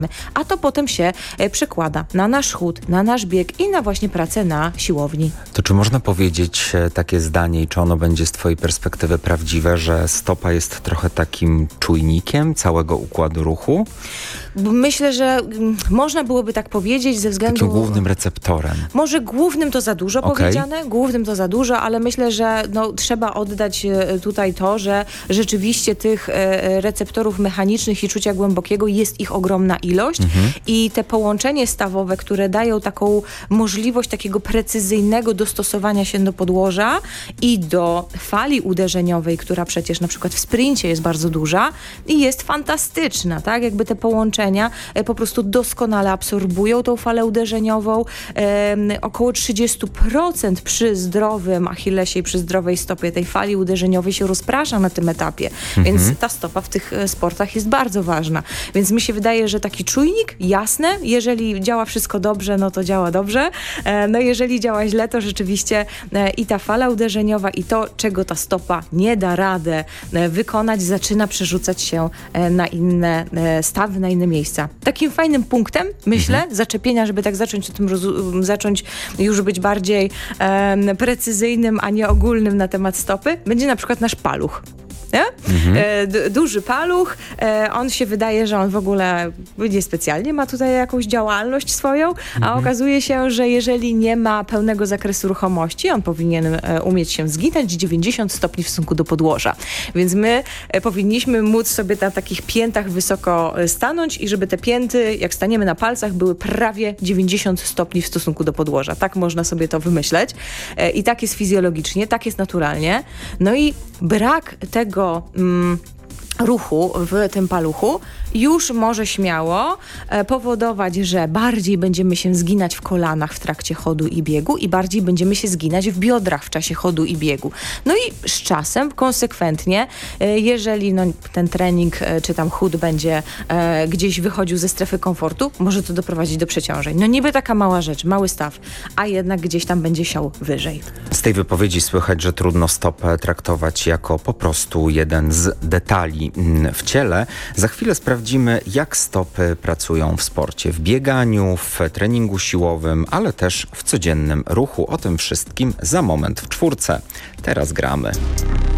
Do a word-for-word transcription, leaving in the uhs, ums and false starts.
A to potem się e, przekłada na nasz chód, na nasz bieg i na właśnie pracę na siłowni. To czy można powiedzieć e, takie zdanie i czy ono będzie z twojej perspektywy prawdziwe, że stopa jest trochę takim czujnikiem całego układu ruchu? Myślę, że mm, można byłoby tak powiedzieć ze względu... Takim głównym receptorem. Może głównym to za dużo Okay. powiedziane, głównym to za dużo, ale myślę, że no, trzeba oddać e, tutaj to, że rzeczywiście tych e, receptorów mechanicznych i czucia głębokiego jest ich ogromna ilość mhm. i te połączenie stawowe, które dają taką możliwość takiego precyzyjnego dostosowania się do podłoża i do fali uderzeniowej, która przecież na przykład w sprincie jest bardzo duża i jest fantastyczna, tak? Jakby te połączenia e, po prostu doskonale absorbują tą falę uderzeniową. E, około trzydzieści procent przy zdrowym achillesie i przy zdrowej stopie tej fali uderzeniowej się rozprasza na tym etapie, mhm. więc ta stopa w tych e, sportach jest bardzo ważna. Więc mi się wydaje, że taki czujnik, jasne, jeżeli działa wszystko dobrze, no to działa dobrze. E, no jeżeli działa źle, to rzeczywiście e, i ta fala uderzeniowa i to, czego ta stopa nie da radę e, wykonać, zaczyna przerzucać się e, na inne e, stawy, na inne miejsca. Takim fajnym punktem, myślę, mhm. zaczepienia, żeby tak zacząć o tym rozu- zacząć już być bardziej e, precyzyjnym, a nie ogólnym na temat stopy, będzie na przykład nasz paluch. Nie? Mhm. E, d- duży paluch, e, on się wydaje, że on w ogóle niespecjalnie ma tutaj jakąś działalność swoją, mhm. a okazuje się, że jeżeli nie ma pełnego zakresu ruchomości, on powinien e, umieć się zginać dziewięćdziesiąt stopni w stosunku do podłoża. Więc my e, powinniśmy móc sobie na takich piętach wysoko e, stanąć i żeby te pięty, jak staniemy na palcach, były prawie dziewięćdziesiąt stopni w stosunku do podłoża. Tak można sobie to wymyśleć. E, I tak jest fizjologicznie, tak jest naturalnie. No i brak tego Mm, ruchu w tym paluchu już może śmiało e, powodować, że bardziej będziemy się zginać w kolanach w trakcie chodu i biegu i bardziej będziemy się zginać w biodrach w czasie chodu i biegu. No i z czasem, konsekwentnie, e, jeżeli no, ten trening e, czy tam chód będzie e, gdzieś wychodził ze strefy komfortu, może to doprowadzić do przeciążeń. No niby taka mała rzecz, mały staw, a jednak gdzieś tam będzie siał wyżej. Z tej wypowiedzi słychać, że trudno stopę traktować jako po prostu jeden z detali w ciele. Za chwilę sprawdzimy, jak stopy pracują w sporcie, w bieganiu, w treningu siłowym, ale też w codziennym ruchu. O tym wszystkim za moment w czwórce. Teraz gramy.